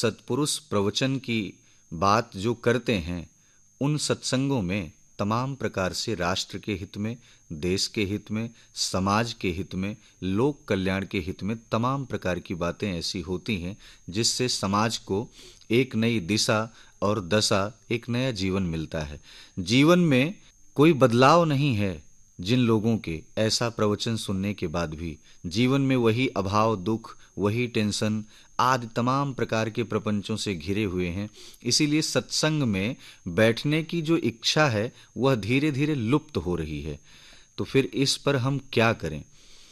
सत्पुरुष प्रवचन की बात जो करते हैं, उन सत्संगों में तमाम प्रकार से राष्ट्र के हित में, देश के हित में, समाज के हित में, लोक कल्याण के हित में तमाम प्रकार की बातें ऐसी होती हैं जिससे समाज को एक नई दिशा और दशा, एक नया जीवन मिलता है। जीवन में कोई बदलाव नहीं है जिन लोगों के ऐसा प्रवचन सुनने के बाद भी जीवन में वही अभाव, दुख, वही टेंशन आदि तमाम प्रकार के प्रपंचों से घिरे हुए हैं। इसीलिए सत्संग में बैठने की जो इच्छा है वह धीरे धीरे लुप्त हो रही है। तो फिर इस पर हम क्या करें?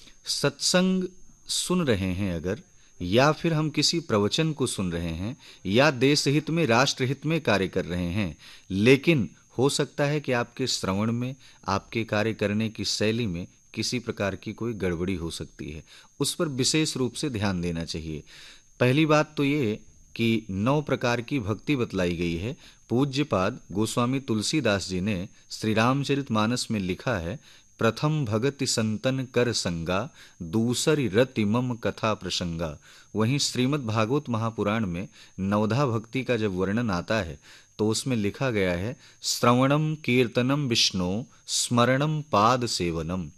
सत्संग सुन रहे हैं अगर, या फिर हम किसी प्रवचन को सुन रहे हैं, या देश हित में, राष्ट्र हित में कार्य कर रहे हैं, लेकिन हो सकता है कि आपके श्रवण में, आपके कार्य करने की शैली में किसी प्रकार की कोई गड़बड़ी हो सकती है। उस पर विशेष रूप से ध्यान देना चाहिए। पहली बात तो ये कि 9 प्रकार की भक्ति बतलाई गई है। पूज्यपाद गोस्वामी तुलसीदास जी ने श्री रामचरितमानस में लिखा है, प्रथम भगति संतन कर संगा, दूसरी रति मम कथा प्रसंगा। वहीं श्रीमद् भागवत महापुराण में नवधा भक्ति का जब वर्णन आता है तो उसमें लिखा गया है, श्रवणम कीर्तनम विष्णु स्मरणम पाद सेवनम।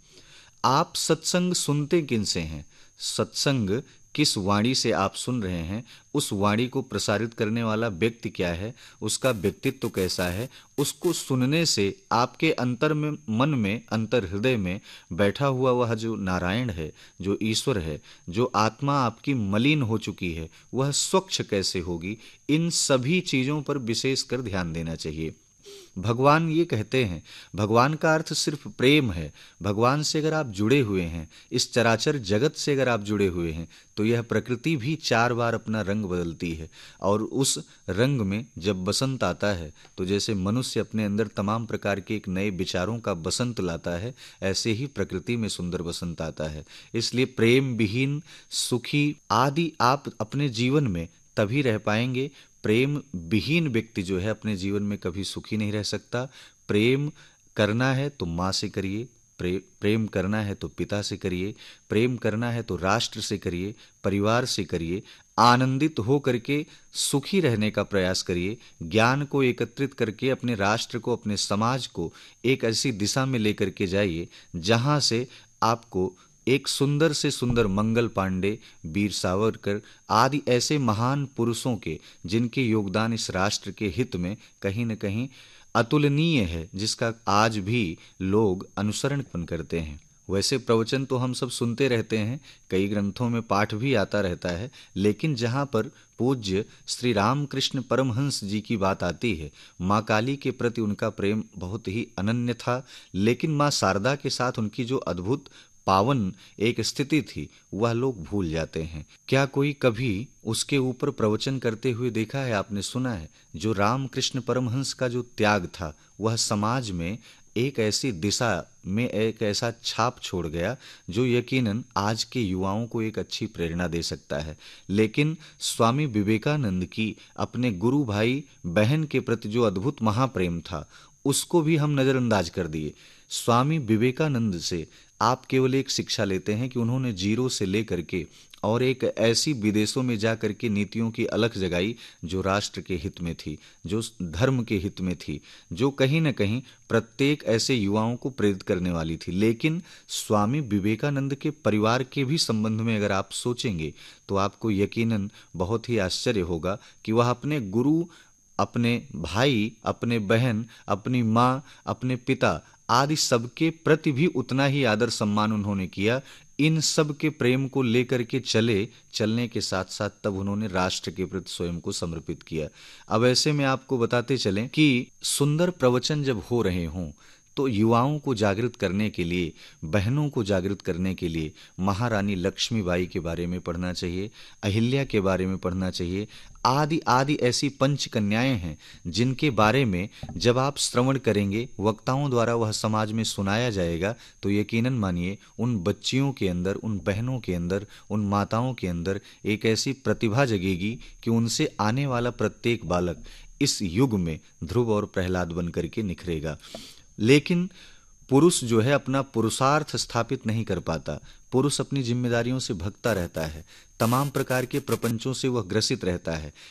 आप सत्संग सुनते किन से हैं? सत्संग किस वाणी से आप सुन रहे हैं, उस वाणी को प्रसारित करने वाला व्यक्ति क्या है, उसका व्यक्तित्व कैसा है, उसको सुनने से आपके अंतर में, मन में, अंतर हृदय में बैठा हुआ वह जो नारायण है, जो ईश्वर है, जो आत्मा आपकी मलिन हो चुकी है, वह स्वच्छ कैसे होगी। इन सभी चीज़ों पर विशेष कर ध्यान देना चाहिए। भगवान ये कहते हैं, भगवान का अर्थ सिर्फ प्रेम है। भगवान से अगर आप जुड़े हुए हैं, इस चराचर जगत से अगर आप जुड़े हुए हैं, तो यह प्रकृति भी 4 बार अपना रंग बदलती है। और उस रंग में जब बसंत आता है तो जैसे मनुष्य अपने अंदर तमाम प्रकार के एक नए विचारों का बसंत लाता है, ऐसे ही प्रकृति में सुंदर बसंत आता है। इसलिए प्रेम विहीन सुखी आदि आप अपने जीवन में तभी रह पाएंगे। प्रेम विहीन व्यक्ति जो है अपने जीवन में कभी सुखी नहीं रह सकता। प्रेम करना है तो माँ से करिए, प्रेम करना है तो पिता से करिए, प्रेम करना है तो राष्ट्र से करिए, परिवार से करिए। आनंदित हो करके सुखी रहने का प्रयास करिए। ज्ञान को एकत्रित करके अपने राष्ट्र को, अपने समाज को एक ऐसी दिशा में लेकर के जाइए जहाँ से आपको एक सुंदर से सुंदर मंगल पांडे, वीर सावरकर आदि ऐसे महान पुरुषों के, जिनके योगदान इस राष्ट्र के हित में कहीं न कहीं अतुलनीय है, जिसका आज भी लोग अनुसरण करते हैं। वैसे प्रवचन तो हम सब सुनते रहते हैं, कई ग्रंथों में पाठ भी आता रहता है, लेकिन जहाँ पर पूज्य श्री रामकृष्ण परमहंस जी की बात आती है, माँ काली के प्रति उनका प्रेम बहुत ही अनन्य था, लेकिन माँ शारदा के साथ उनकी जो अद्भुत पावन एक स्थिति थी वह लोग भूल जाते हैं। क्या कोई कभी उसके ऊपर प्रवचन करते हुए देखा है? आपने सुना है? जो रामकृष्ण परमहंस का जो त्याग था वह समाज में एक ऐसी दिशा में एक ऐसा छाप छोड़ गया जो यकीनन आज के युवाओं को एक अच्छी प्रेरणा दे सकता है। लेकिन स्वामी विवेकानंद की अपने गुरु भाई बहन के प्रति जो अद्भुत महाप्रेम था उसको भी हम नज़रअंदाज कर दिए। स्वामी विवेकानंद से आप केवल एक शिक्षा लेते हैं कि उन्होंने जीरो से लेकर के और एक ऐसी विदेशों में जा करके नीतियों की अलख जगाई जो राष्ट्र के हित में थी, जो धर्म के हित में थी, जो कहीं न कहीं प्रत्येक ऐसे युवाओं को प्रेरित करने वाली थी। लेकिन स्वामी विवेकानंद के परिवार के भी संबंध में अगर आप सोचेंगे तो आपको यकीनन बहुत ही आश्चर्य होगा कि वह अपने गुरु, अपने भाई, अपने बहन, अपनी माँ, अपने पिता आदि सबके प्रति भी उतना ही आदर सम्मान उन्होंने किया। इन सब के प्रेम को लेकर के चलने के साथ साथ तब उन्होंने राष्ट्र के प्रति स्वयं को समर्पित किया। अब ऐसे में आपको बताते चलें कि सुंदर प्रवचन जब हो रहे हों तो युवाओं को जागृत करने के लिए, बहनों को जागृत करने के लिए महारानी लक्ष्मीबाई के बारे में पढ़ना चाहिए, अहिल्या के बारे में पढ़ना चाहिए। आदि आदि ऐसी पंच कन्याएं हैं जिनके बारे में जब आप श्रवण करेंगे, वक्ताओं द्वारा वह समाज में सुनाया जाएगा, तो यकीनन मानिए उन बच्चियों के अंदर, उन बहनों के अंदर, उन माताओं के अंदर एक ऐसी प्रतिभा जगेगी कि उनसे आने वाला प्रत्येक बालक इस युग में ध्रुव और प्रहलाद बन करके निखरेगा। लेकिन पुरुष जो है अपना पुरुषार्थ स्थापित नहीं कर पाता। पुरुष अपनी जिम्मेदारियों से भगता रहता है, तमाम प्रकार के प्रपंचों से वह ग्रसित रहता है।